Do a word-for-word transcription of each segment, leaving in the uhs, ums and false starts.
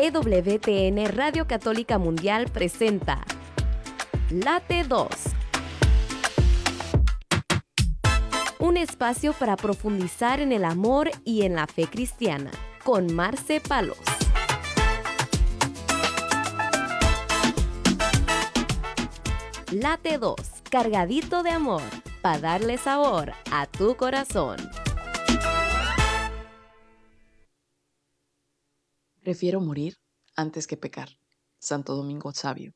E W T N Radio Católica Mundial presenta Late dos, un espacio para profundizar en el amor y en la fe cristiana, con Marce Palos. Late dos, cargadito de amor, para darle sabor a tu corazón. Prefiero morir antes que pecar. Santo Domingo Sabio.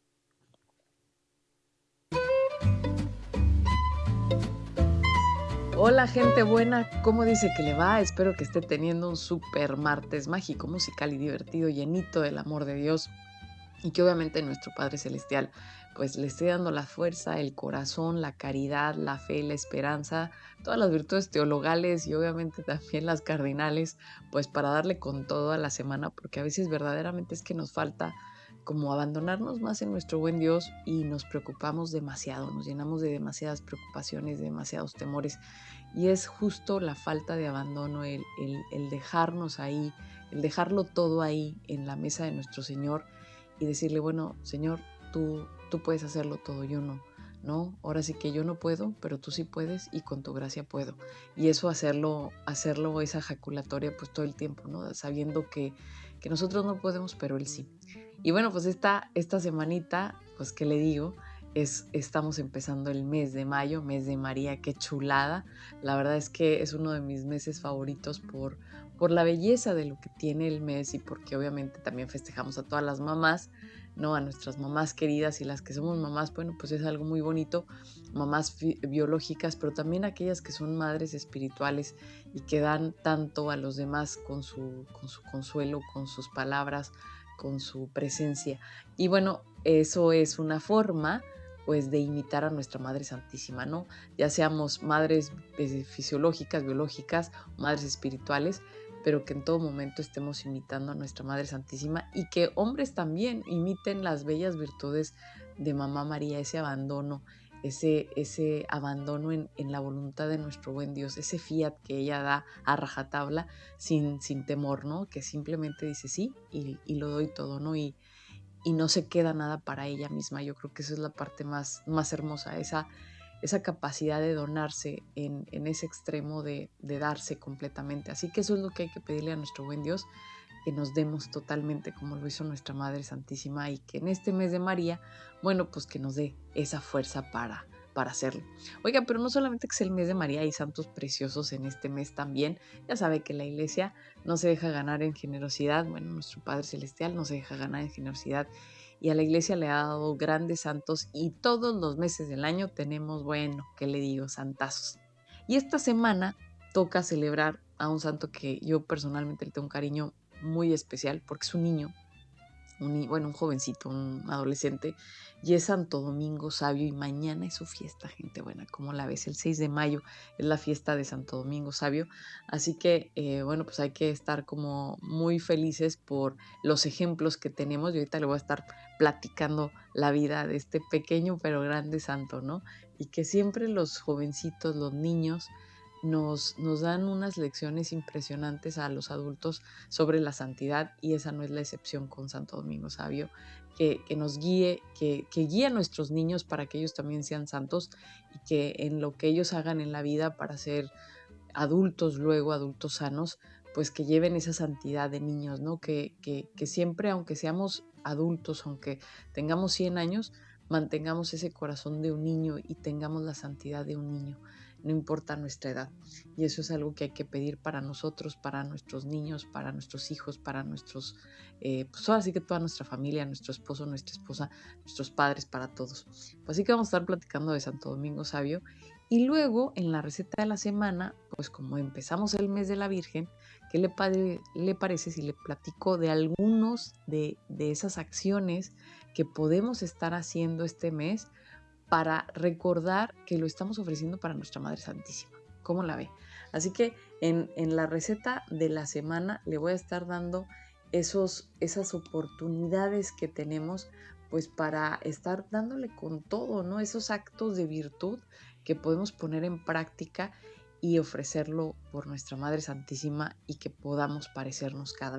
Hola gente buena, ¿cómo dice que le va? Espero que esté teniendo un super martes mágico, musical y divertido, llenito del amor de Dios, y que obviamente nuestro Padre Celestial pues le esté dando la fuerza, el corazón, la caridad, la fe, la esperanza, todas las virtudes teologales y obviamente también las cardinales, pues para darle con todo a la semana, porque a veces verdaderamente es que nos falta como abandonarnos más en nuestro buen Dios y nos preocupamos demasiado, nos llenamos de demasiadas preocupaciones, de demasiados temores, y es justo la falta de abandono, el, el, el dejarnos ahí, el dejarlo todo ahí en la mesa de nuestro Señor y decirle, bueno, Señor, tú, tú puedes hacerlo todo, yo no, ¿no? Ahora sí que yo no puedo, pero tú sí puedes y con tu gracia puedo. Y eso hacerlo, hacerlo esa ejaculatoria pues todo el tiempo, ¿no? Sabiendo que, que nosotros no podemos, pero Él sí. Y bueno, pues esta, esta semanita, pues ¿qué le digo? Es, estamos empezando el mes de mayo, mes de María, qué chulada. La verdad es que es uno de mis meses favoritos por, por la belleza de lo que tiene el mes y porque obviamente también festejamos a todas las mamás, ¿no? A nuestras mamás queridas y las que somos mamás, bueno, pues es algo muy bonito, mamás fi- biológicas, pero también aquellas que son madres espirituales y que dan tanto a los demás con su, con su consuelo, con sus palabras, con su presencia. Y bueno, eso es una forma pues de imitar a nuestra Madre Santísima, ¿no? Ya seamos madres eh, fisiológicas, biológicas, madres espirituales, pero que en todo momento estemos imitando a nuestra Madre Santísima y que hombres también imiten las bellas virtudes de Mamá María, ese abandono, ese, ese abandono en, en la voluntad de nuestro buen Dios, ese fiat que ella da a rajatabla sin, sin temor, ¿no? Que simplemente dice sí y, y lo doy todo, ¿no? Y, y no se queda nada para ella misma. Yo creo que esa es la parte más, más hermosa, esa, esa capacidad de donarse en, en ese extremo de, de darse completamente. Así que eso es lo que hay que pedirle a nuestro buen Dios, que nos demos totalmente como lo hizo nuestra Madre Santísima y que en este mes de María, bueno, pues que nos dé esa fuerza para, para hacerlo. Oiga, pero no solamente que es el mes de María, hay santos preciosos en este mes también. Ya sabe que la iglesia no se deja ganar en generosidad, bueno, nuestro Padre Celestial no se deja ganar en generosidad y a la iglesia le ha dado grandes santos y todos los meses del año tenemos, bueno, ¿qué le digo? Santazos. Y esta semana toca celebrar a un santo que yo personalmente le tengo un cariño muy especial porque es un niño, un, ni- bueno, un jovencito, un adolescente, y es Santo Domingo Sabio y mañana es su fiesta, gente buena, como la ves, el seis de mayo es la fiesta de Santo Domingo Sabio, así que, eh, bueno, pues hay que estar como muy felices por los ejemplos que tenemos y ahorita le voy a estar platicando la vida de este pequeño pero grande santo, ¿no? Y que siempre los jovencitos, los niños, nos, nos dan unas lecciones impresionantes a los adultos sobre la santidad y esa no es la excepción con Santo Domingo Sabio, que, que nos guíe, que, que guíe a nuestros niños para que ellos también sean santos y que en lo que ellos hagan en la vida para ser adultos luego, adultos sanos, pues que lleven esa santidad de niños, ¿no? Que, que, que siempre, aunque seamos adultos, aunque tengamos cien años, mantengamos ese corazón de un niño y tengamos la santidad de un niño, no importa nuestra edad. Y eso es algo que hay que pedir para nosotros, para nuestros niños, para nuestros hijos, para nuestros, eh, pues ahora sí que toda nuestra familia, nuestro esposo, nuestra esposa, nuestros padres, para todos. Pues así que vamos a estar platicando de Santo Domingo Sabio. Y luego, en la receta de la semana, pues como empezamos el mes de la Virgen, ¿qué le, padre, le parece si le platico de algunos de, de esas acciones que podemos estar haciendo este mes para recordar que lo estamos ofreciendo para nuestra Madre Santísima? ¿Cómo la ve? Así que en, en la receta de la semana le voy a estar dando esos, esas oportunidades que tenemos pues para estar dándole con todo, ¿no? Esos actos de virtud que podemos poner en práctica y ofrecerlo por nuestra Madre Santísima y que podamos parecernos cada